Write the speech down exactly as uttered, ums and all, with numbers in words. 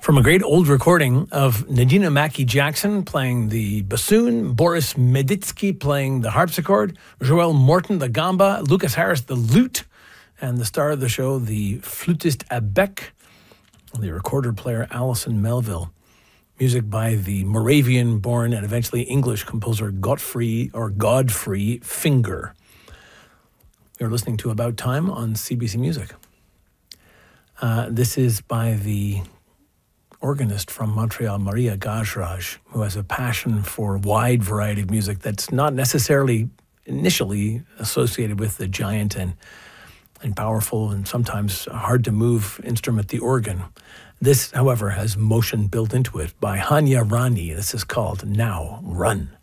From a great old recording of Nadina Mackey-Jackson playing the bassoon, Boris Meditsky playing the harpsichord, Joel Morton the gamba, Lucas Harris the lute, and the star of the show, the flutist à bec, the recorder player Alison Melville. Music by the Moravian-born and eventually English composer Godfrey or Godfrey Finger. You're listening to About Time on C B C Music. Uh, this is by the organist from Montreal, Maria Gajraj, who has a passion for a wide variety of music that's not necessarily initially associated with the giant and, and powerful and sometimes hard to move instrument, the organ. This, however, has motion built into it by Hanya Rani. This is called Now Run.